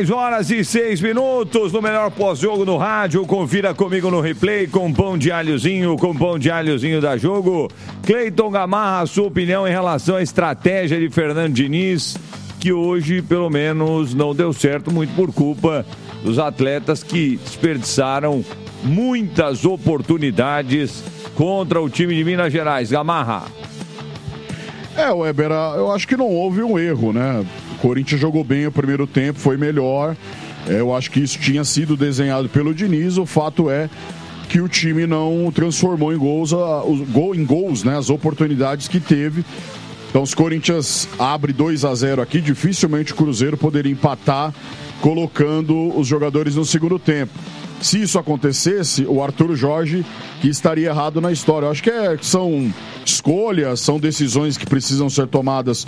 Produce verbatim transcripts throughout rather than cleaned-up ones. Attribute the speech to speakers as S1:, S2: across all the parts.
S1: dez horas e seis minutos, no melhor pós-jogo no rádio. Confira comigo no replay com pão de alhozinho, com pão de alhozinho da Jogo. Cleiton Gamarra, sua opinião em relação à estratégia de Fernando Diniz, que hoje, pelo menos, não deu certo, muito por culpa dos atletas que desperdiçaram muitas oportunidades contra o time de Minas Gerais. Gamarra.
S2: É, Weber, eu acho que não houve um erro, né? O Corinthians jogou bem o primeiro tempo, foi melhor. Eu acho que isso tinha sido desenhado pelo Diniz. O fato é que o time não transformou em gols, em gols, né, as oportunidades que teve. Então, se o Corinthians abre dois a zero aqui, dificilmente o Cruzeiro poderia empatar colocando os jogadores no segundo tempo. Se isso acontecesse, o Arthur Jorge que estaria errado na história. Eu acho que é, são escolhas, são decisões que precisam ser tomadas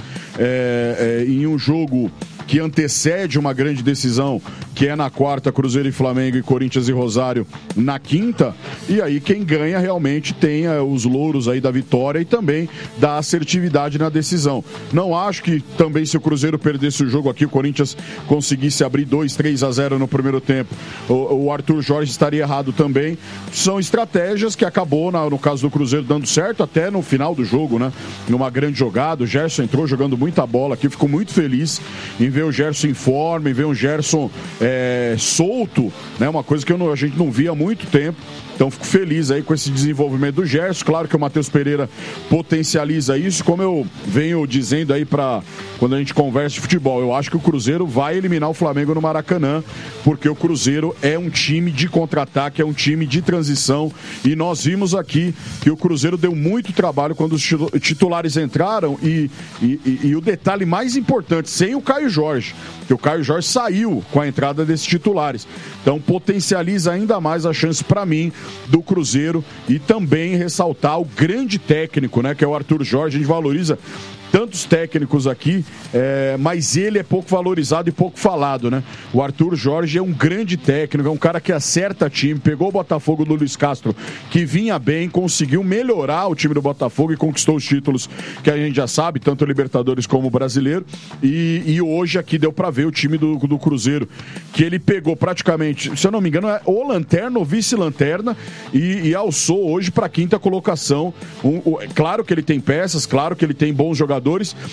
S2: é, é, em um jogo que antecede uma grande decisão, que é na quarta, Cruzeiro e Flamengo, e Corinthians e Rosário na quinta, e aí quem ganha realmente tem os louros aí da vitória e também da assertividade na decisão. Não acho que também, se o Cruzeiro perdesse o jogo aqui, o Corinthians conseguisse abrir dois, três a zero no primeiro tempo, o, o Arthur Jorge estaria errado também. São estratégias que acabou, na, no caso do Cruzeiro, dando certo até no final do jogo, né? Numa grande jogada, o Gerson entrou jogando muita bola aqui, ficou muito feliz em ver o Gerson em forma, em ver o Gerson é, solto, né? Uma coisa que eu não, a gente não via há muito tempo. Então fico feliz aí com esse desenvolvimento do Gerson. Claro que o Matheus Pereira potencializa isso, como eu venho dizendo aí para quando a gente conversa de futebol. Eu acho que o Cruzeiro vai eliminar o Flamengo no Maracanã, porque o Cruzeiro é um time de contra-ataque, é um time de transição, e nós vimos aqui que o Cruzeiro deu muito trabalho quando os titulares entraram, e, e, e, e o detalhe mais importante, sem o Caio Jorge, que o Caio Jorge saiu com a entrada desses titulares. Então potencializa ainda mais a chance para mim do Cruzeiro, e também ressaltar o grande técnico, né, que é o Arthur Jorge. A gente valoriza tantos técnicos aqui, é, mas ele é pouco valorizado e pouco falado, né? O Arthur Jorge é um grande técnico, é um cara que acerta time, pegou o Botafogo do Luiz Castro, que vinha bem, conseguiu melhorar o time do Botafogo e conquistou os títulos que a gente já sabe, tanto o Libertadores como o Brasileiro, e, e hoje aqui deu pra ver o time do, do Cruzeiro, que ele pegou praticamente, se eu não me engano, é o lanterna ou vice-lanterna, e, e alçou hoje pra quinta colocação. Um, um, claro que ele tem peças, claro que ele tem bons jogadores,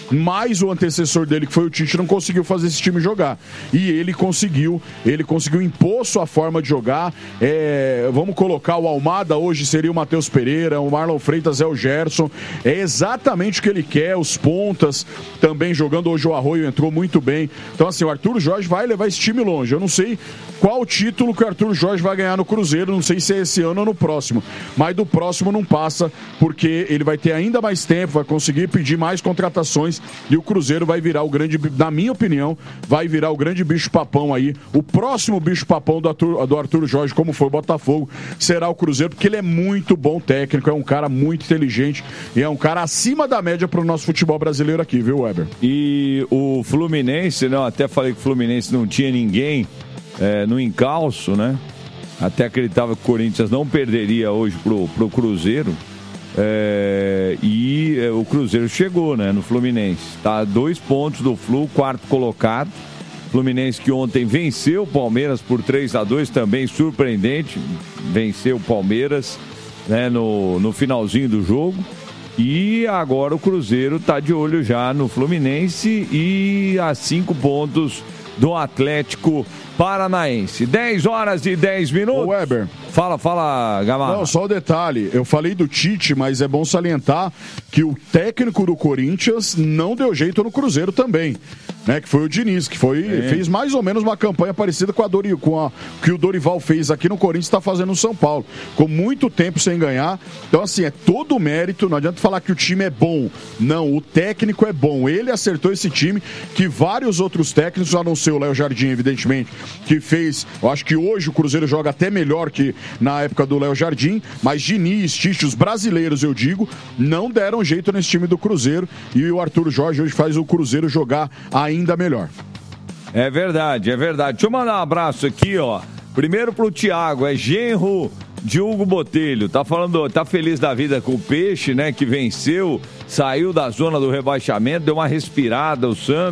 S2: mas o antecessor dele, que foi o Tite, não conseguiu fazer esse time jogar. E ele conseguiu, ele conseguiu impor sua forma de jogar. É, vamos colocar o Almada hoje seria o Matheus Pereira, o Marlon Freitas é o Gerson. É exatamente o que ele quer, os pontas também jogando. Hoje o Arroio entrou muito bem. Então, assim, o Arthur Jorge vai levar esse time longe. Eu não sei qual título que o Arthur Jorge vai ganhar no Cruzeiro, não sei se é esse ano ou no próximo, mas do próximo não passa, porque ele vai ter ainda mais tempo, vai conseguir pedir mais contratações, e o Cruzeiro vai virar o grande, na minha opinião, vai virar o grande bicho-papão aí. O próximo bicho-papão do Arthur, do Arthur Jorge, como foi o Botafogo, será o Cruzeiro, porque ele é muito bom técnico, é um cara muito inteligente e é um cara acima da média para o nosso futebol brasileiro aqui, viu, Weber?
S1: E o Fluminense, não, até falei que o Fluminense não tinha ninguém é, no encalço, né? Até acreditava que o Corinthians não perderia hoje pro, pro Cruzeiro. É, e é, o Cruzeiro chegou, né, no Fluminense. Tá a dois pontos do Flu, quarto colocado. Fluminense que ontem venceu o Palmeiras por três a dois, também surpreendente. Venceu o Palmeiras, né, no, no finalzinho do jogo. E agora o Cruzeiro tá de olho já no Fluminense e a cinco pontos do Atlético Paranaense. dez horas e dez minutos.
S2: Ô Weber.
S1: Fala, fala, Gamarra.
S2: Não, só o detalhe. Eu falei do Tite, mas é bom salientar que o técnico do Corinthians não deu jeito no Cruzeiro também, né? Que foi o Diniz, que foi, é. fez mais ou menos uma campanha parecida com a, Dori, com a que o Dorival fez aqui no Corinthians, está fazendo no São Paulo. Com muito tempo sem ganhar. Então, assim, é todo o mérito. Não adianta falar que o time é bom. Não, o técnico é bom. Ele acertou esse time que vários outros técnicos, a não ser o Léo Jardim, evidentemente, que fez. Eu acho que hoje o Cruzeiro joga até melhor que na época do Léo Jardim, mas Diniz, Tite, os brasileiros, eu digo, não deram jeito nesse time do Cruzeiro, e o Arthur Jorge hoje faz o Cruzeiro jogar ainda melhor.
S1: É verdade, é verdade. Deixa eu mandar um abraço aqui, ó. Primeiro pro Thiago, é genro de Hugo Botelho. Tá falando, tá feliz da vida com o Peixe, né, que venceu, saiu da zona do rebaixamento, deu uma respirada o Santos.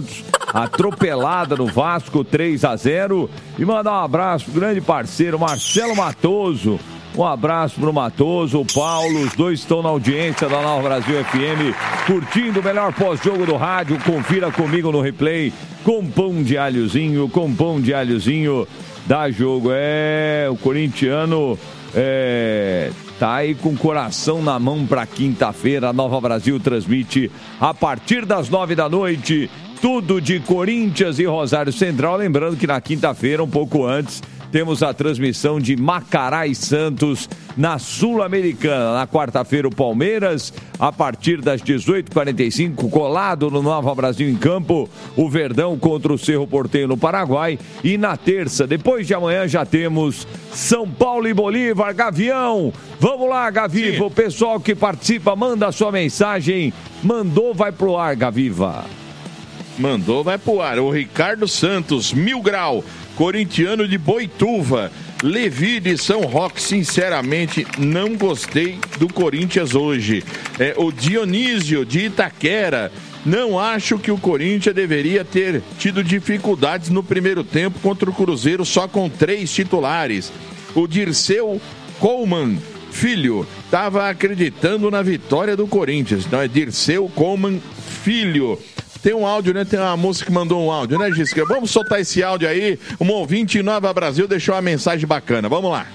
S1: atropelada no Vasco, três a zero. E mandar um abraço pro grande parceiro Marcelo Matoso. Um abraço pro Matoso, o Paulo, os dois estão na audiência da Nova Brasil F M, curtindo o melhor pós-jogo do rádio. Confira comigo no replay, com pão de alhozinho, com pão de alhozinho, dá jogo. É, o corintiano é, tá aí com o coração na mão pra quinta-feira. A Nova Brasil transmite a partir das nove da noite, tudo de Corinthians e Rosário Central. Lembrando que na quinta-feira, um pouco antes, temos a transmissão de Macará e Santos na Sul-Americana. Na quarta-feira, o Palmeiras, a partir das dezoito e quarenta e cinco, colado no Nova Brasil em campo, o Verdão contra o Cerro Porteño no Paraguai. E na terça, depois de amanhã, já temos São Paulo e Bolívar. Gavião, vamos lá, Gaviva. Sim. O pessoal que participa, manda a sua mensagem. Mandou, vai pro ar, Gaviva.
S3: Mandou, vai pro ar. O Ricardo Santos, Mil Grau, corintiano de Boituva. Levi de São Roque, sinceramente, não gostei do Corinthians hoje. É, o Dionísio de Itaquera, não acho que o Corinthians deveria ter tido dificuldades no primeiro tempo contra o Cruzeiro só com três titulares. O Dirceu Coleman Filho estava acreditando na vitória do Corinthians. Não, é Dirceu Coleman Filho. Tem um áudio, né? Tem uma moça que mandou um áudio, né, Gisca? Vamos soltar esse áudio aí. Um ouvinte em Nova Brasil deixou uma mensagem bacana. Vamos lá.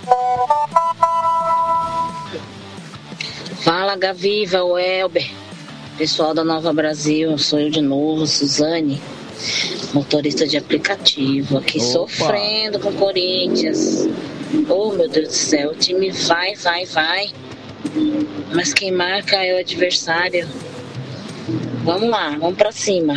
S4: Fala, Gaviva, o Elber. Pessoal da Nova Brasil, sou eu de novo, Suzane, motorista de aplicativo, aqui Opa. sofrendo com o Corinthians. Oh, meu Deus do céu, o time vai, vai, vai. Mas quem marca é o adversário. Vamos lá, vamos pra cima.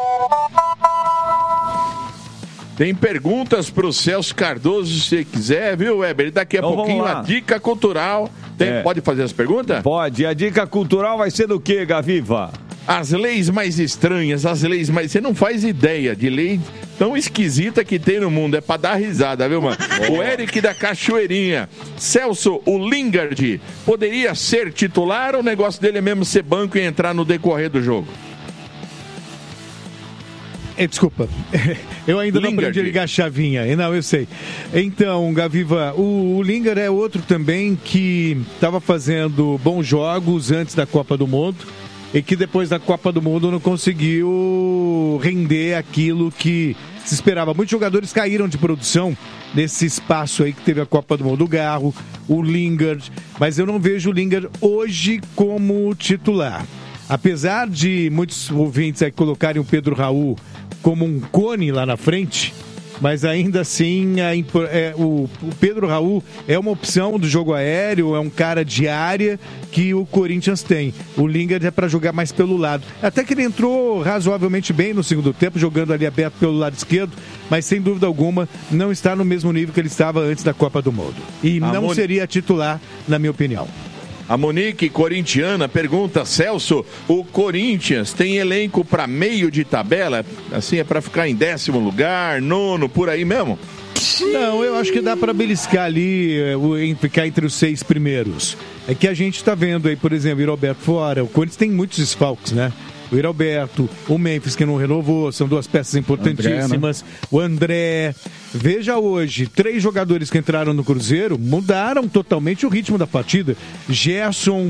S3: Tem perguntas pro Celso Cardoso, se você quiser, viu, Weber? Daqui a então, pouquinho a dica cultural. Tem, é. Pode fazer as perguntas?
S1: Pode. A dica cultural vai ser do quê, Gaviva?
S3: As leis mais estranhas, as leis mais... Você não faz ideia de lei tão esquisita que tem no mundo. É pra dar risada, viu, mano? O Eric da Cachoeirinha. Celso, o Lingard poderia ser titular ou o negócio dele é mesmo ser banco e entrar no decorrer do jogo?
S5: É, desculpa, eu ainda Lingard. não aprendi a ligar a chavinha. Não, eu sei. Então, Gaviva, o, o Lingard é outro também que estava fazendo bons jogos antes da Copa do Mundo e que depois da Copa do Mundo não conseguiu render aquilo que se esperava. Muitos jogadores caíram de produção nesse espaço aí que teve a Copa do Mundo. O Garro, o Lingard, mas eu não vejo o Lingard hoje como titular. Apesar de muitos ouvintes aí colocarem o Pedro Raul como um cone lá na frente, mas ainda assim a, é, o, o Pedro Raul é uma opção do jogo aéreo, é um cara de área que o Corinthians tem. O Lingard é para jogar mais pelo lado. Até que ele entrou razoavelmente bem no segundo tempo, jogando ali aberto pelo lado esquerdo, mas sem dúvida alguma não está no mesmo nível que ele estava antes da Copa do Mundo. E a não Mon... seria titular, na minha opinião.
S3: A Monique, corintiana, pergunta: Celso, o Corinthians tem elenco para meio de tabela? Assim, é para ficar em décimo lugar, nono, por aí mesmo?
S5: Não, eu acho que dá para beliscar ali, em ficar entre os seis primeiros. É que a gente está vendo aí, por exemplo, o Roberto fora. O Corinthians tem muitos desfalques, né? O Iralberto, o Memphis que não renovou, são duas peças importantíssimas. André, né? O André. Veja hoje, três jogadores que entraram no Cruzeiro mudaram totalmente o ritmo da partida. Gerson,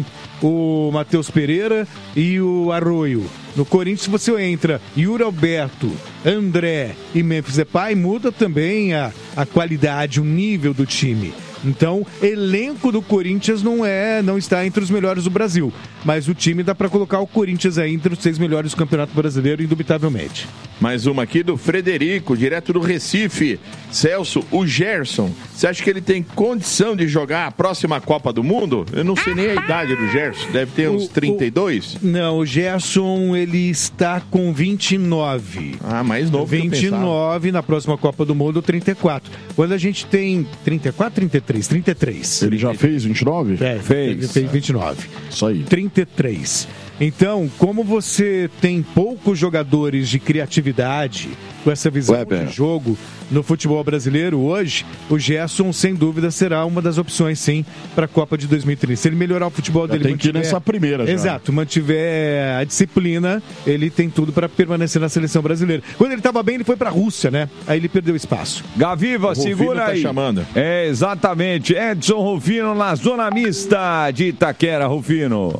S5: o Matheus Pereira e o Arroio. No Corinthians, se você entra Yuri Alberto, André e Memphis Depay, muda também a, a qualidade, o nível do time. Então, elenco do Corinthians não é, não está entre os melhores do Brasil, mas o time dá para colocar o Corinthians aí entre os seis melhores do Campeonato Brasileiro, indubitavelmente.
S3: Mais uma aqui do Frederico, direto do Recife. Celso, o Gerson, você acha que ele tem condição de jogar a próxima Copa do Mundo? Eu não sei nem a idade do Gerson, deve ter uns o, trinta e dois?
S5: O, não, o Gerson, ele está com vinte e nove.
S3: Ah, mais novo
S5: vinte e nove na próxima Copa do Mundo, trinta e quatro. Quando a gente tem trinta e quatro, trinta e três? trinta e três.
S2: Ele já fez vinte e nove?
S5: É, fez. Ele fez vinte e nove.
S2: Isso aí.
S5: trinta e três. Então, como você tem poucos jogadores de criatividade com essa visão Weber. de jogo no futebol brasileiro hoje, o Gerson, sem dúvida, será uma das opções, sim, para a Copa de dois mil e trinta. Se ele melhorar o futebol já dele...
S2: tem mantiver... que ir nessa primeira já.
S5: Exato, mantiver a disciplina, ele tem tudo para permanecer na seleção brasileira. Quando ele estava bem, ele foi para a Rússia, né? Aí ele perdeu espaço.
S1: Gaviva, segura tá aí.
S3: Chamando.
S1: É, exatamente. Edson Rufino na zona mista de Itaquera, Rufino.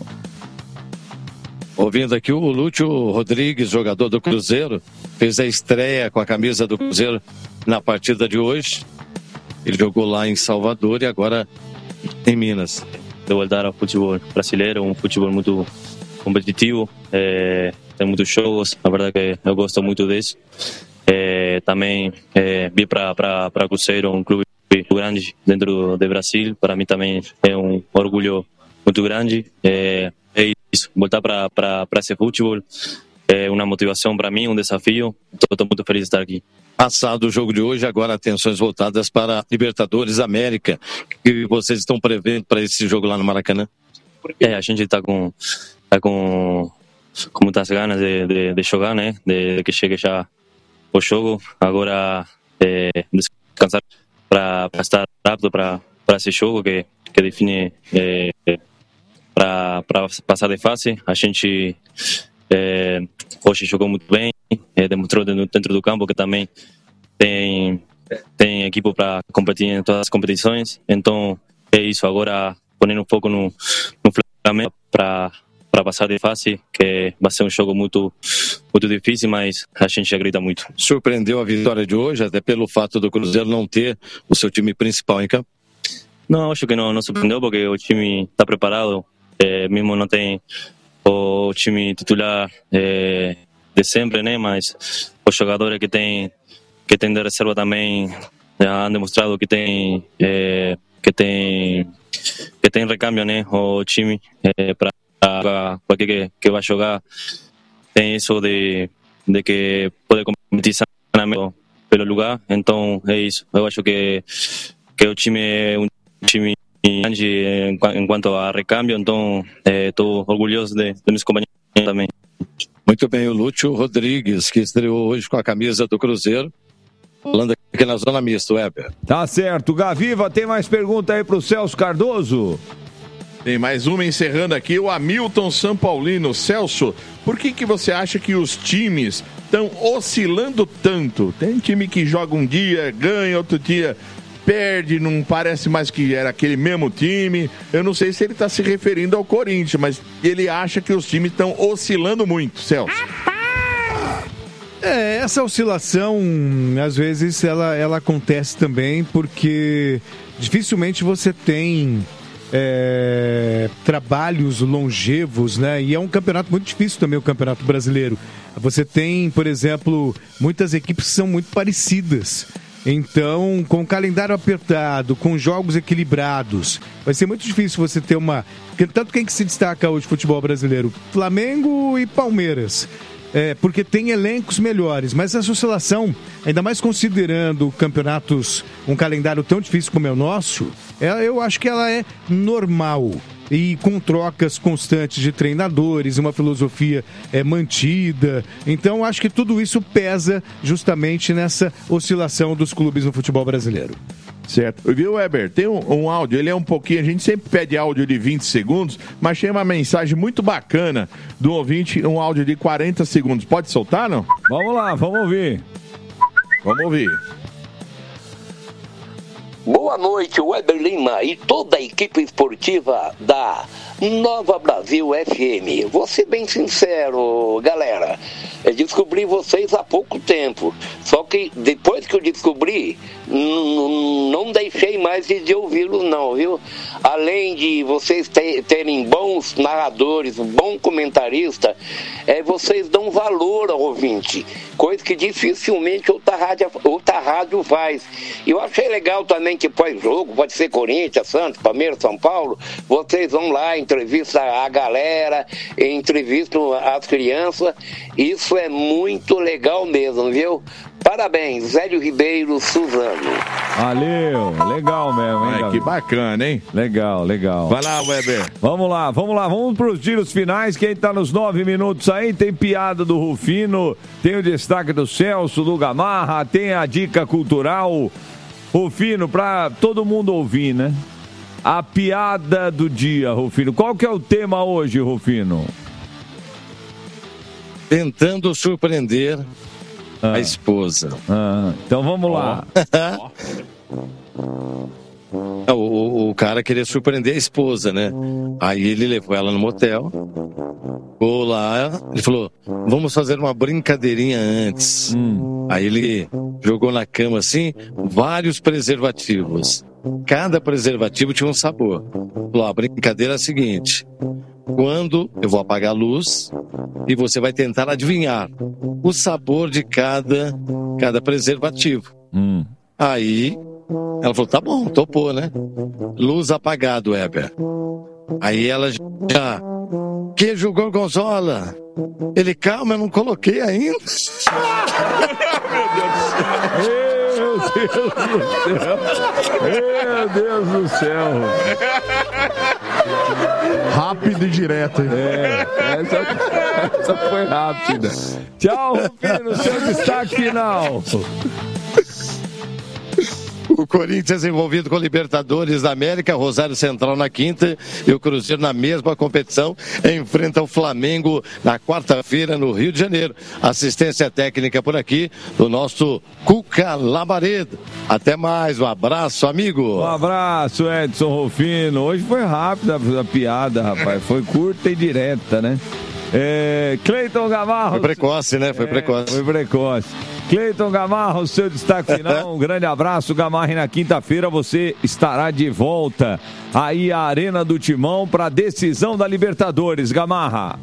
S6: Ouvindo aqui o Lúcio Rodrigues, jogador do Cruzeiro, fez a estreia com a camisa do Cruzeiro na partida de hoje. Ele jogou lá em Salvador e agora em Minas.
S7: De voltar ao futebol brasileiro, um futebol muito competitivo, é, tem muitos jogos, na verdade que eu gosto muito disso. É, também é, vir para Cruzeiro, um clube grande dentro do Brasil, para mim também é um orgulho muito grande. É, é isso, voltar para esse futebol é uma motivação para mim, um desafio. Estou muito feliz de estar aqui.
S6: Passado o jogo de hoje, agora atenções voltadas para Libertadores América. O que vocês estão prevendo para esse jogo lá no Maracanã?
S7: É, a gente está com, tá com, com muitas ganas de, de, de jogar, né? De, de que chegue já o jogo. Agora, é, descansar para estar rápido para esse jogo que, que define é, para passar de fase. A gente é, hoje jogou muito bem, é, demonstrou dentro do campo que também tem, tem equipe para competir em todas as competições. Então é isso, agora pondo um foco no, no Flamengo para para passar de fase, que vai ser um jogo muito, muito difícil, mas a gente acredita muito.
S6: Surpreendeu a vitória de hoje, até pelo fato do Cruzeiro não ter o seu time principal em campo?
S7: Não, acho que não, não surpreendeu, porque o time está preparado, é, mesmo não tem o time titular é, de sempre, né? Mas os jogadores que tem que tem de reserva também já han demonstrado que tem é, que tem que tem recambio, né? O time é, para qualquer que, que vai jogar tem isso de de que pode competir sanamente pelo lugar. Então é isso. Eu acho que que o time é um time grande em, em quanto a recambio, então estou é, orgulhoso de, de meus companheiros também.
S6: Muito bem, o Lúcio Rodrigues, que estreou hoje com a camisa do Cruzeiro, falando aqui na Zona Mista, Weber.
S1: Tá certo. Gaviva, tem mais pergunta aí pro Celso Cardoso?
S3: Tem mais uma encerrando aqui, o Hamilton São Paulino. Celso, por que que você acha que os times estão oscilando tanto? Tem time que joga um dia, ganha, outro dia perde, não parece mais que era aquele mesmo time. Eu não sei se ele está se referindo ao Corinthians, mas ele acha que os times estão oscilando muito, Celso.
S5: É, essa oscilação, às vezes, ela, ela acontece também porque dificilmente você tem é, trabalhos longevos, né? E é um campeonato muito difícil também, o Campeonato Brasileiro. Você tem, por exemplo, muitas equipes que são muito parecidas. Então, com o calendário apertado, com jogos equilibrados, vai ser muito difícil você ter uma... Tanto quem que se destaca hoje no futebol brasileiro? Flamengo e Palmeiras. É, porque tem elencos melhores, mas essa oscilação, ainda mais considerando campeonatos, um calendário tão difícil como é o nosso, ela, eu acho que ela é normal. E com trocas constantes de treinadores, uma filosofia é, mantida. Então, acho que tudo isso pesa justamente nessa oscilação dos clubes no futebol brasileiro.
S3: Certo. Viu, Weber? Tem um, um áudio, ele é um pouquinho, a gente sempre pede áudio de vinte segundos, mas tem uma mensagem muito bacana do ouvinte, um áudio de quarenta segundos. Pode soltar, não?
S1: Vamos lá, vamos ouvir.
S3: Vamos ouvir.
S8: Boa noite, Weber Lima e toda a equipe esportiva da Nova Brasil F M. Vou ser bem sincero, galera. Eu descobri vocês há pouco tempo. Só que depois que eu descobri, n- não deixei mais de, de ouvi-los não, viu? Além de vocês te- terem bons narradores, um bom comentarista, é, vocês dão valor ao ouvinte. Coisa que dificilmente outra rádio, outra rádio faz. E eu achei legal também que pós-jogo, pode ser Corinthians, Santos, Palmeiras, São Paulo, vocês vão lá, entrevistam a galera, entrevistam as crianças. Isso é muito legal mesmo, viu? Parabéns, Hélio Ribeiro, Suzano.
S1: Valeu, legal mesmo, hein,
S3: Ai,
S1: Gabi?
S3: que bacana, hein?
S1: Legal, legal.
S3: Vai lá, Weber.
S1: Vamos lá, vamos lá, vamos para os giros finais. Quem tá nos nove minutos aí tem piada do Rufino, tem o destaque do Celso, do Gamarra, tem a dica cultural. Rufino, para todo mundo ouvir, né? A piada do dia, Rufino. Qual que é o tema hoje, Rufino?
S6: Tentando surpreender
S1: ah.
S6: a esposa.
S1: Ah. Então vamos lá.
S6: O, o, o cara queria surpreender a esposa, né? Aí ele levou ela no motel. Ficou lá, ele falou, vamos fazer uma brincadeirinha antes. Hum. Aí ele jogou na cama assim, vários preservativos. Cada preservativo tinha um sabor. Falou, a brincadeira é a seguinte, quando eu vou apagar a luz e você vai tentar adivinhar o sabor de cada, cada preservativo.
S1: Hum.
S6: Aí ela falou, tá bom, topou, né? Luz apagado, Weber. Aí ela já... Queijo gorgonzola. Ele, calma, eu não coloquei ainda.
S1: Meu Deus do céu. Meu Deus do céu.
S2: Rápido e direto, hein?
S1: É, essa, essa foi rápida. Tchau, Rufino, seu destaque final.
S6: O Corinthians envolvido com Libertadores da América, Rosário Central na quinta e o Cruzeiro na mesma competição enfrenta o Flamengo na quarta-feira no Rio de Janeiro. Assistência técnica por aqui do nosso Cuca Labareda. Até mais, um abraço, amigo.
S1: Um abraço, Edson Rufino. Hoje foi rápida a piada, rapaz. Foi curta e direta, né? É, Cleiton Gamarro.
S6: Foi precoce, né? Foi
S1: é,
S6: precoce.
S1: Foi precoce. Cleiton Gamarro, seu destaque final. Um grande abraço, Gamarra. E na quinta-feira você estará de volta aí à Arena do Timão para a decisão da Libertadores. Gamarra.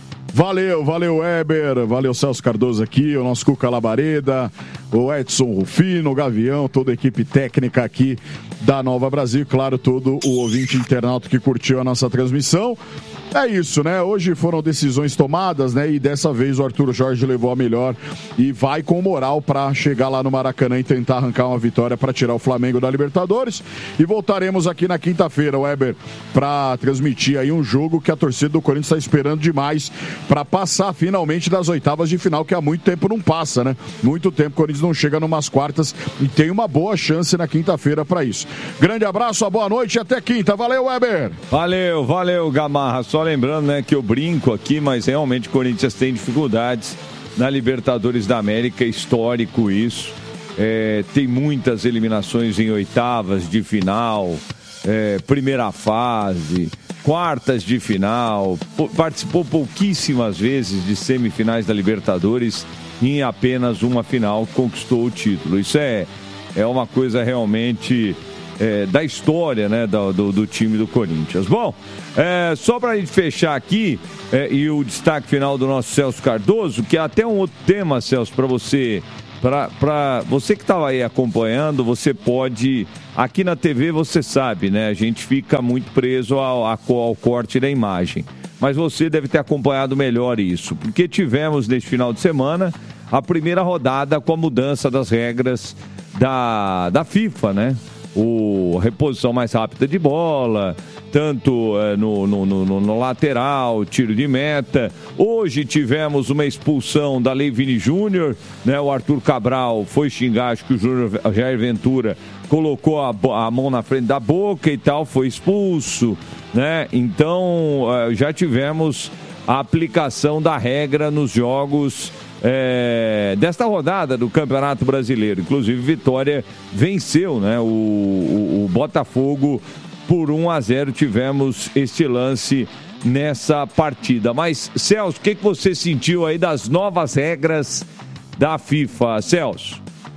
S2: Valeu, valeu, Weber, valeu, Celso Cardoso aqui, o nosso Cuca Labareda, o Edson Rufino, o Gavião, toda a equipe técnica aqui da Nova Brasil, claro, todo o ouvinte internauta que curtiu a nossa transmissão. É isso, né? Hoje foram decisões tomadas, né? E dessa vez o Arthur Jorge levou a melhor e vai com moral para chegar lá no Maracanã e tentar arrancar uma vitória para tirar o Flamengo da Libertadores. E voltaremos aqui na quinta-feira, Weber, para transmitir aí um jogo que a torcida do Corinthians está esperando demais para passar finalmente das oitavas de final, que há muito tempo não passa, né? Muito tempo o Corinthians não chega numas quartas e tem uma boa chance na quinta-feira para isso. Grande abraço, boa noite e até quinta. Valeu, Weber!
S1: Valeu, valeu, Gamarra. Só lembrando, né, que eu brinco aqui, mas realmente o Corinthians tem dificuldades na Libertadores da América, histórico isso. É, tem muitas eliminações em oitavas de final, é, primeira fase, quartas de final, participou pouquíssimas vezes de semifinais da Libertadores e em apenas uma final conquistou o título. Isso é, é uma coisa realmente... É, da história, né, do, do, do time do Corinthians. Bom, é, só para a gente fechar aqui é, e o destaque final do nosso Celso Cardoso, que é até um outro tema, Celso, para você, para você que estava aí acompanhando, você pode, aqui na T V você sabe, né, a gente fica muito preso ao, ao corte da imagem, mas você deve ter acompanhado melhor isso, porque tivemos neste final de semana a primeira rodada com a mudança das regras da, da FIFA, né? O reposição mais rápida de bola, tanto é, no, no, no, no lateral, tiro de meta. Hoje tivemos uma expulsão da Lei Vini Júnior, né? O Arthur Cabral foi xingar, acho que o Júnior Jair Ventura colocou a, a mão na frente da boca e tal, foi expulso, né? Então é, já tivemos a aplicação da regra nos jogos É, desta rodada do Campeonato Brasileiro. Inclusive, Vitória venceu, né, o, o, o Botafogo por um a zero. Tivemos este lance nessa partida. Mas, Celso, o que, que você sentiu aí das novas regras da FIFA, Celso?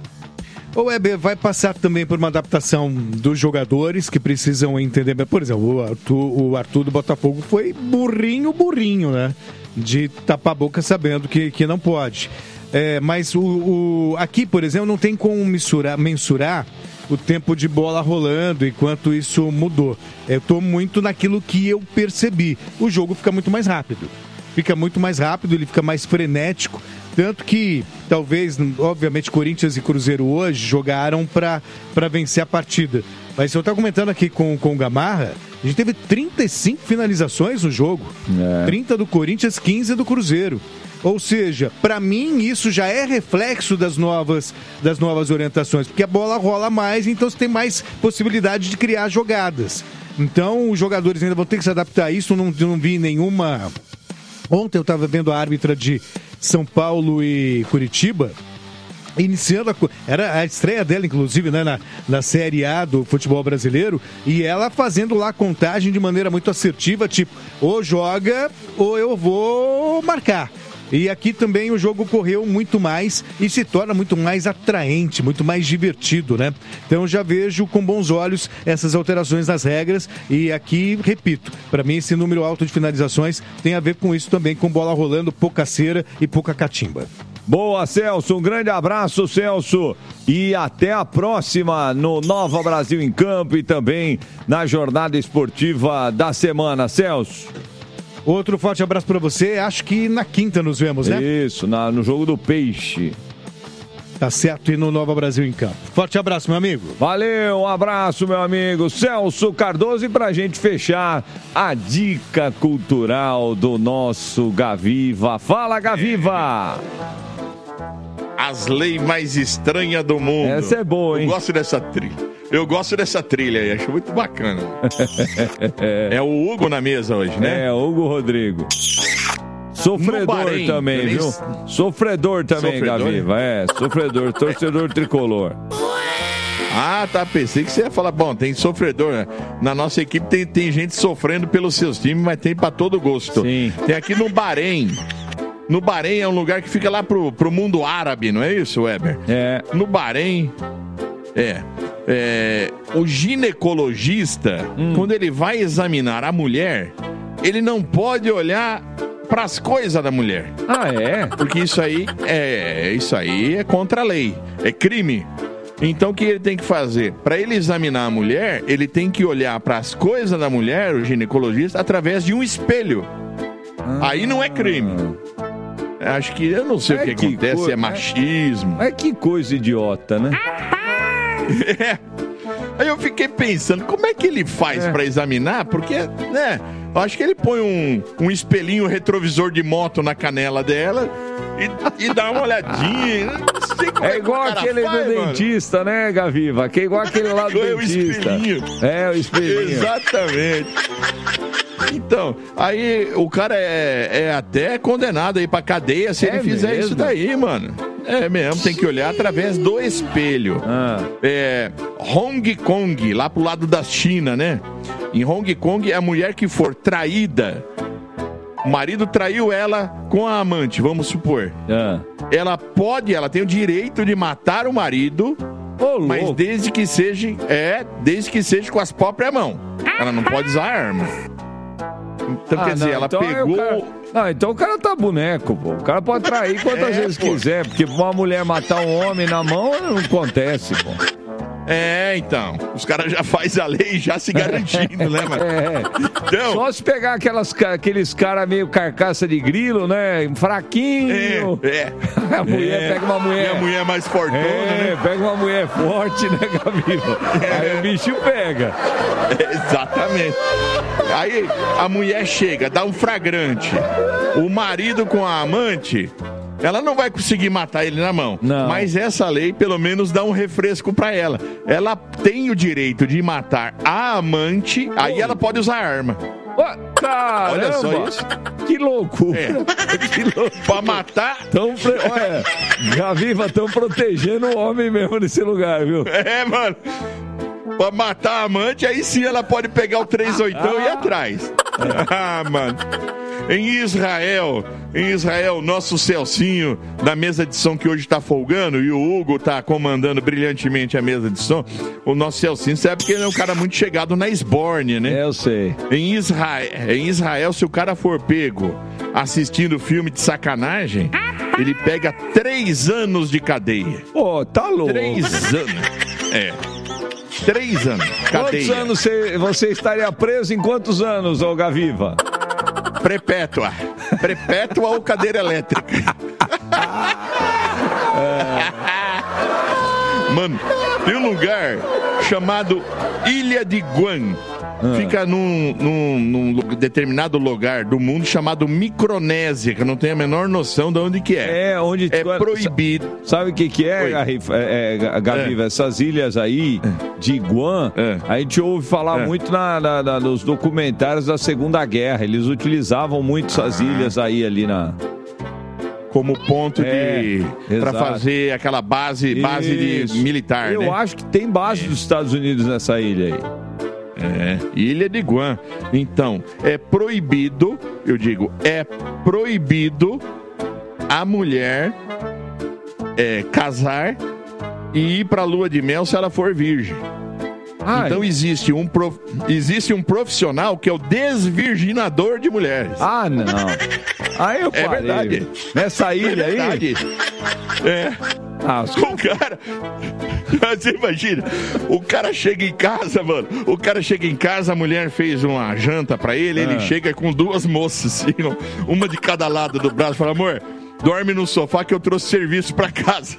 S5: O Weber vai passar também por uma adaptação dos jogadores que precisam entender. Por exemplo, o Arthur, o Arthur do Botafogo foi burrinho, burrinho, né? De tapar a boca sabendo que, que não pode. É, mas o, o, aqui, por exemplo, não tem como mensurar, mensurar o tempo de bola rolando enquanto isso mudou. Eu estou muito naquilo que eu percebi. O jogo fica muito mais rápido. Fica muito mais rápido, ele fica mais frenético. Tanto que, talvez, obviamente, Corinthians e Cruzeiro hoje jogaram para vencer a partida. Mas eu estava comentando aqui com, com o Gamarra, a gente teve trinta e cinco finalizações no jogo. É. trinta do Corinthians, quinze do Cruzeiro. Ou seja, para mim isso já é reflexo das novas, das novas orientações, porque a bola rola mais, então você tem mais possibilidade de criar jogadas. Então os jogadores ainda vão ter que se adaptar a isso, não, não vi nenhuma... Ontem eu estava vendo a árbitra de São Paulo e Curitiba, iniciando a... Era a estreia dela, inclusive, né, na, na Série A do futebol brasileiro, e ela fazendo lá a contagem de maneira muito assertiva, tipo, ou joga ou eu vou marcar. E aqui também o jogo correu muito mais e se torna muito mais atraente, muito mais divertido, né? Então eu já vejo com bons olhos essas alterações nas regras e aqui, repito, para mim esse número alto de finalizações tem a ver com isso também, com bola rolando, pouca cera e pouca catimba.
S1: Boa, Celso, um grande abraço, Celso, e até a próxima no Nova Brasil em Campo e também na jornada esportiva da semana, Celso.
S5: Outro forte abraço para você, acho que na quinta nos vemos, né?
S1: Isso, na, no jogo do Peixe.
S5: Tá certo, e no Nova Brasil em Campo. Forte abraço, meu amigo.
S1: Valeu, um abraço, meu amigo Celso Cardoso. E pra gente fechar, a dica cultural do nosso Gaviva. Fala, Gaviva!
S3: As leis mais estranhas do mundo.
S1: Essa é boa, hein?
S3: Eu gosto dessa trilha. Eu gosto dessa trilha aí, acho muito bacana. É o Hugo na mesa hoje, né?
S1: É, Hugo Rodrigo. Sofredor Bahrein, também, viu? Nem... Sofredor também, sofredor? Gaviva. É, sofredor, torcedor tricolor.
S3: Ah, tá, pensei que você ia falar, bom, tem sofredor, né? Na nossa equipe tem, tem gente sofrendo pelos seus times, mas tem pra todo gosto.
S1: Sim.
S3: Tem aqui no Bahrein. No Bahrein é um lugar que fica lá pro, pro mundo árabe, não é isso, Weber?
S1: É.
S3: No Bahrein, é... É, o ginecologista, hum. quando ele vai examinar a mulher, ele não pode olhar para as coisas da mulher.
S1: Ah, é?
S3: Porque isso aí é, isso aí é contra a lei, é crime. Então o que ele tem que fazer? Para ele examinar a mulher, ele tem que olhar para as coisas da mulher, o ginecologista, através de um espelho. Ah. Aí não é crime. Acho que eu não sei é o que, que acontece, co... é machismo.
S1: É que coisa idiota, né?
S3: É. Aí eu fiquei pensando, como é que ele faz é. pra examinar? Porque, né, eu acho que ele põe um, um espelhinho retrovisor de moto na canela dela e, e dá uma olhadinha. Não sei como é,
S1: é igual aquele faz, do mano. dentista, né, Gaviva? Que é igual aquele lá do é dentista. O espelhinho. É, o espelhinho.
S3: Exatamente. Então, aí o cara é, é até condenado aí pra cadeia se é ele fizer mesmo? Isso daí, mano. É mesmo, tem que olhar através do espelho.
S1: Ah.
S3: É, Hong Kong, lá pro lado da China, né? Em Hong Kong, a mulher que for traída, o marido traiu ela com a amante, vamos supor.
S1: Ah.
S3: Ela pode, ela tem o direito de matar o marido,
S1: oh,
S3: mas desde que seja, é, desde que seja com as próprias mãos. Ela não pode usar arma. Então, ah, quer dizer, não, ela
S1: então
S3: pegou...
S1: Cara... Não, então o cara tá boneco, pô. O cara pode trair quantas é, vezes pô. quiser, porque uma mulher matar um homem na mão não acontece, pô.
S3: É, então. Os caras já fazem a lei já se garantindo, né, mano?
S1: É. Então... Só se pegar aquelas, aqueles caras meio carcaça de grilo, né? Fraquinho.
S3: É, é.
S1: A mulher é. pega uma mulher...
S3: E a mulher mais fortona,
S1: é,
S3: né?
S1: Pega uma mulher forte, né, Gabriel? É. Aí o bicho pega.
S3: É, exatamente. Aí a mulher chega, dá um flagrante. O marido com a amante... Ela não vai conseguir matar ele na mão.
S1: Não.
S3: Mas essa lei, pelo menos, dá um refresco pra ela. Ela tem o direito de matar a amante, oh. aí ela pode usar arma.
S1: Oh, caramba!
S3: Olha só isso.
S1: Que loucura!
S3: É. Que loucura. Pra matar...
S1: Tão pre... Olha, Gaviva, estão protegendo o homem mesmo nesse lugar, viu?
S3: É, mano. Pra matar a amante, aí sim ela pode pegar o três oitão ah. e ir atrás. Ah, mano. Em Israel, em Israel, nosso Celcinho da mesa de som que hoje está folgando e o Hugo está comandando brilhantemente a mesa de som. O nosso Celcinho sabe que ele é um cara muito chegado na esbórnia, né?
S1: É, eu sei.
S3: Em Israel, em Israel, se o cara for pego assistindo filme de sacanagem, ele pega três anos de cadeia.
S1: Pô, tá louco.
S3: Três anos. É. Três anos. Cadeia.
S1: Quantos anos você, você estaria preso em quantos anos, ô Gaviva?
S3: Perpétua. Perpétua ou cadeira elétrica. Mano, tem um lugar chamado Ilha de Guam. Ah. Fica num, num, num determinado lugar do mundo chamado Micronésia, que eu não tenho a menor noção de onde que é.
S1: É, onde...
S3: É proibido.
S1: Sabe o que que é, Garrifa? É, é, Gaviva? É. Essas ilhas aí de Guam, é. a gente ouve falar é. muito na, na, na, nos documentários da Segunda Guerra. Eles utilizavam muito essas ah. ilhas aí ali na...
S3: como ponto é, de para fazer aquela base, base de militar,
S1: Eu
S3: né?
S1: acho que tem base dos Estados Unidos nessa ilha aí.
S3: É, Ilha de Guam. Então, é proibido, eu digo, é proibido a mulher é, casar e ir para a lua de mel se ela for virgem. Ai. Então existe um, prof... existe um profissional que é o desvirginador de mulheres.
S1: Ah, não. Aí eu
S3: É verdade.
S1: Nessa ilha
S3: é verdade.
S1: aí?
S3: É. Ah, o cara... Você imagina, o cara chega em casa, mano, o cara chega em casa, a mulher fez uma janta pra ele, ah. ele chega com duas moças, assim, uma de cada lado do braço, fala, amor, dorme no sofá que eu trouxe serviço pra casa.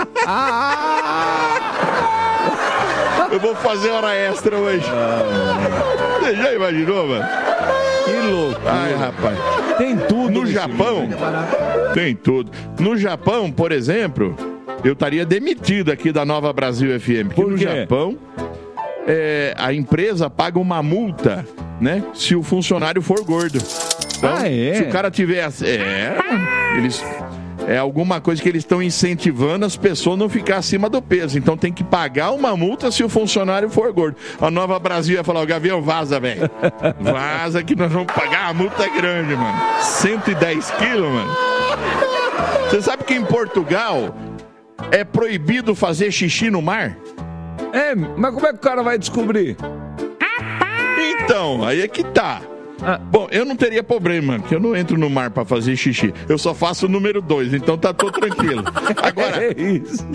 S3: Eu vou fazer hora extra hoje. Você já imaginou, mano?
S1: Que louco.
S3: Ai, rapaz.
S1: Tem tudo.
S3: No Japão, tem tudo. No Japão, por exemplo, eu estaria demitido aqui da Nova Brasil F M. Porque
S1: Por
S3: no
S1: quê?
S3: Japão, é, a empresa paga uma multa, né? Se o funcionário for gordo. Então,
S1: ah, é?
S3: se o cara tiver... É, eles... É alguma coisa que eles estão incentivando as pessoas a não ficar acima do peso. Então tem que pagar uma multa se o funcionário for gordo. A Nova Brasil ia falar, o Gavião, vaza, velho. Vaza que nós vamos pagar, a multa é grande, mano. cento e dez quilos, mano. Você sabe que em Portugal é proibido fazer xixi no mar?
S1: É, mas como é que o cara vai descobrir?
S3: Então, aí é que tá. Ah, bom, eu não teria problema, porque eu não entro no mar pra fazer xixi. Eu só faço o número dois, então tá tudo tranquilo. Agora...
S1: É isso.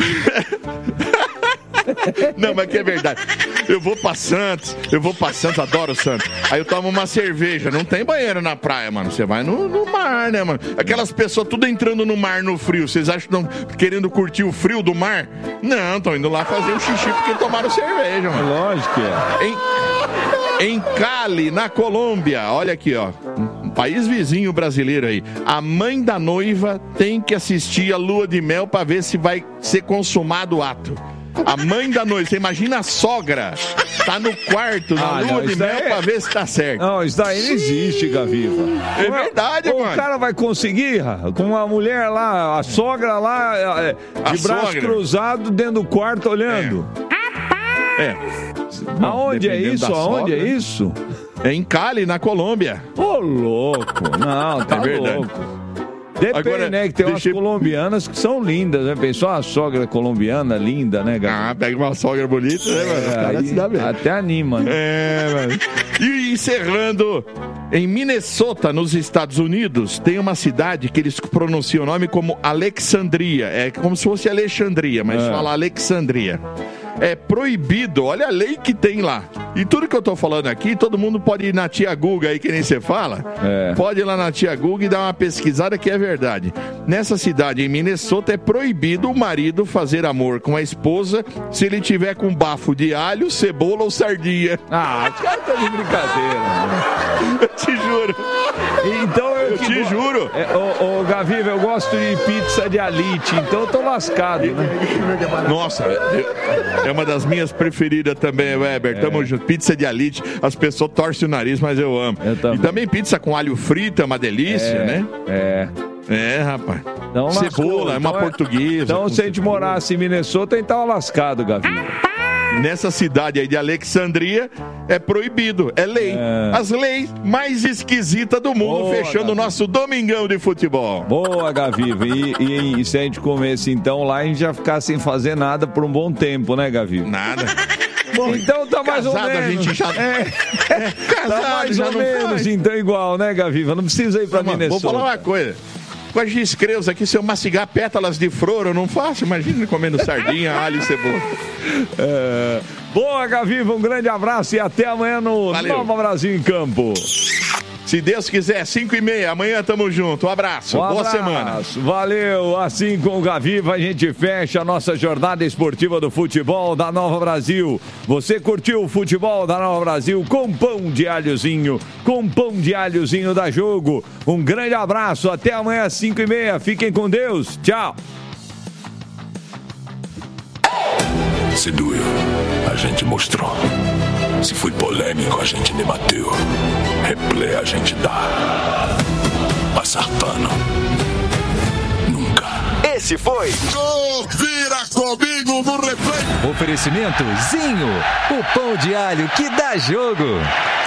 S3: Não, mas que é verdade. Eu vou pra Santos, eu vou pra Santos, adoro Santos. Aí eu tomo uma cerveja, não tem banheiro na praia, mano. Você vai no, no mar, né, mano? Aquelas pessoas tudo entrando no mar no frio. Vocês acham que estão querendo curtir o frio do mar? Não, estão indo lá fazer o xixi porque tomaram cerveja, mano.
S1: Lógico que é.
S3: Em... Em Cali, na Colômbia, olha aqui, ó, um país vizinho brasileiro aí. A mãe da noiva tem que assistir a lua de mel para ver se vai ser consumado o ato. A mãe da noiva, você imagina a sogra, tá no quarto, na
S1: Ah,
S3: lua
S1: não,
S3: de
S1: isso
S3: mel
S1: daí-
S3: pra ver se tá certo.
S1: Não, isso daí não existe, Gaviva.
S3: É verdade,
S1: o
S3: mano.
S1: O cara vai conseguir, com uma mulher lá, a sogra lá, é,
S3: A
S1: de braço
S3: sogra.
S1: cruzado dentro do quarto olhando.
S3: É.
S1: Aonde é
S3: dependendo
S1: isso?
S3: da
S1: Aonde
S3: sogra.
S1: é isso?
S3: É em Cali, na Colômbia.
S1: Ô, louco. Não, tá
S3: É verdade.
S1: louco. Depende,
S3: Agora,
S1: né? Que tem umas
S3: deixa eu-
S1: colombianas que são lindas, né? Pensou uma sogra colombiana linda, né, Gaviva?
S3: Ah, pega uma sogra bonita, né, mano? Os caras
S1: aí
S3: se dá bem.
S1: até anima, né?
S3: É, mano. E encerrando, em Minnesota, nos Estados Unidos, tem uma cidade que eles pronunciam o nome como Alexandria. É como se fosse Alexandria, mas
S1: É.
S3: fala Alexandria. É proibido, olha a lei que tem lá. E tudo que eu tô falando aqui, todo mundo pode ir na tia Guga aí, que nem você fala.
S1: É.
S3: Pode ir lá na tia Guga e dar uma pesquisada que é verdade. Nessa cidade, em Minnesota, é proibido o marido fazer amor com a esposa se ele tiver com bafo de alho, cebola ou sardinha.
S1: Ah, os caras estão de brincadeira.
S3: Eu te juro.
S1: Então eu,
S3: Eu
S1: que
S3: te
S1: go-
S3: juro.
S1: É, ô, ô, Gaviva, eu gosto de pizza de alite, então eu tô lascado, né?
S3: Nossa, é uma das minhas preferidas também, Weber. Tamo junto. Pizza de alite, as pessoas torcem o nariz, mas eu amo.
S1: Eu também.
S3: E também pizza com alho frito é uma delícia,
S1: É,
S3: né?
S1: É.
S3: É, rapaz.
S1: Então, lascou.
S3: Cebola, é uma
S1: Então é-
S3: portuguesa.
S1: Então,
S3: com
S1: se a gente
S3: cebola.
S1: morasse em Minnesota, a gente tava lascado, Gaviva.
S3: Nessa cidade aí de Alexandria, é proibido, é lei.
S1: É.
S3: As leis mais esquisitas do mundo,
S1: Boa,
S3: fechando o
S1: Gabi.
S3: nosso domingão de futebol.
S1: Boa, Gaviva. E, e- e se a gente comesse então lá, a gente ia ficar sem fazer nada por um bom tempo, né, Gaviva?
S3: Nada.
S1: Então tá mais ou
S3: Casado,
S1: menos.
S3: a gente já-
S1: É,
S3: Casado,
S1: tá mais
S3: já
S1: ou
S3: não
S1: menos,
S3: faz.
S1: então igual, né, Gaviva? Não precisa ir pra
S3: Mano,
S1: Minnesota.
S3: vou falar uma coisa. Com as discreus aqui, se eu mastigar pétalas de flor, eu não faço. Imagina comendo sardinha, alho e cebola.
S1: É. Boa, Gaviva, um grande abraço e até amanhã no
S3: Valeu.
S1: Nova Brasil em Campo.
S3: Se Deus quiser, cinco e meia, amanhã tamo junto. Um abraço,
S1: um
S3: boa
S1: abraço.
S3: semana.
S1: Valeu, assim com o Gaviva a gente fecha a nossa jornada esportiva do futebol da Nova Brasil. Você curtiu o futebol da Nova Brasil com pão de alhozinho, com pão de alhozinho da Jogo. Um grande abraço, até amanhã às cinco e meia. Fiquem com Deus, tchau.
S9: Se doeu, a gente mostrou. Se foi polêmico, a gente debateu. Replay a gente dá. Passar pano. Nunca.
S10: Esse foi
S9: Confira comigo no replay.
S10: Oferecimento Zinho, o pão de alho que dá jogo.